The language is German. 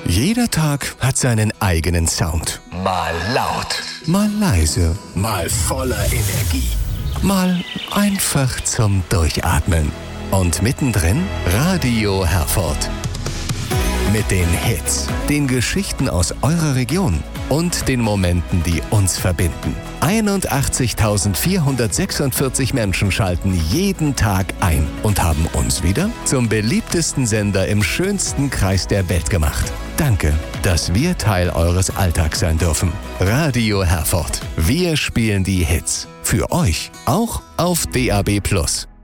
Jeder Tag hat seinen eigenen Sound. Mal laut, Mal leise, mal voller Energie. mal einfach zum Durchatmen. Und mittendrin Radio Herford. Mit den Hits, den Geschichten aus eurer Region und den Momenten, die uns verbinden. 81.446 Menschen schalten jeden Tag ein und haben uns wieder zum beliebtesten Sender im schönsten Kreis der Welt gemacht. Danke, dass wir Teil eures Alltags sein dürfen. Radio Herford. Wir spielen die Hits. Für euch. Auch auf DAB+.